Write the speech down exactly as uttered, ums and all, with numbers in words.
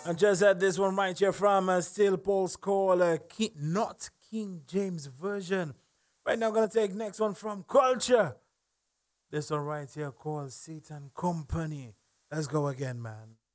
And just had this one right here from uh, Still Paul's Call, uh, Ki- not King James Version. Right now, I'm going to take next one from Culture. This one right here called Satan Company. Let's go again, man.